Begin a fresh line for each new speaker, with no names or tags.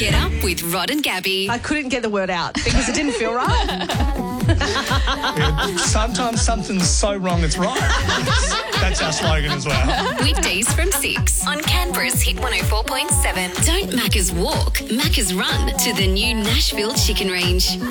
Get Up with Rod and Gabby.
I couldn't get the word out because it didn't feel right.
Sometimes something's so wrong it's right. That's our slogan as well.
Weekdays from 6 on Canberra's Hit 104.7. Don't Macca's walk, Macca's run to the new Nashville Chicken Range.